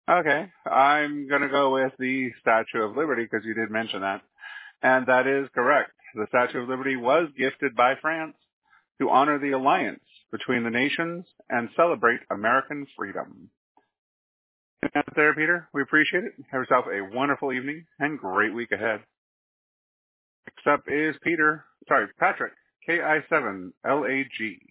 Okay, I'm going to go with the Statue of Liberty because you did mention that. And that is correct. The Statue of Liberty was gifted by France to honor the alliance between the nations and celebrate American freedom. And there, Peter, we appreciate it. Have yourself a wonderful evening and great week ahead. Next up is Patrick, KI7LAG.